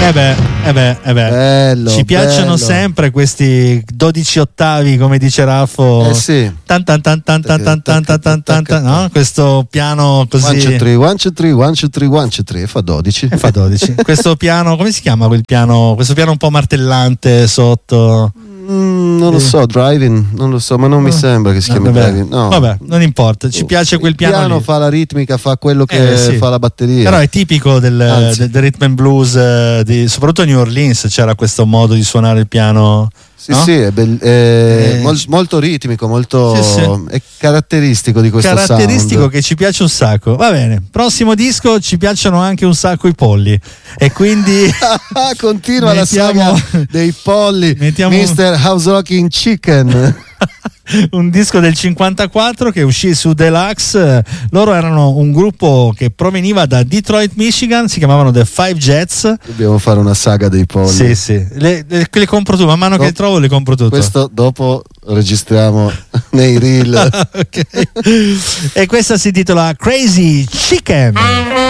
Bello, ci piacciono bello. sempre questi 12 ottavi, come dice Raffo. Sì. No? Questo piano così. 1, 2, 3, 1, 2, 3, 1, 2, 3, 1, 2, 3, fa 12. E fa 12. Questo piano, come si chiama quel piano? Questo piano un po' martellante sotto. Non lo so, driving, non lo so, ma non mi sembra che si chiami driving. No. Vabbè, non importa, ci piace quel piano. Il piano lì. fa la ritmica, fa quello che Sì. fa la batteria. Però è tipico del rhythm and blues, soprattutto a New Orleans c'era questo modo di suonare il piano. Sì, no? sì, è molto ritmico, molto Sì. è caratteristico di questo Caratteristico sound. che ci piace un sacco. Va bene, prossimo disco, ci piacciono anche un sacco i polli e quindi continua la mettiamo- saga dei polli. mettiamo- Mr. House Rocking Chicken. un disco del 54 che uscì su Deluxe. Loro erano un gruppo che proveniva da Detroit, Michigan, si chiamavano The Five Jets. Dobbiamo fare una saga dei polli. Sì, le compro tu, man mano che le trovo le compro tutto. Questo dopo registriamo nei reel. Ok. E questa si intitola Crazy Chicken.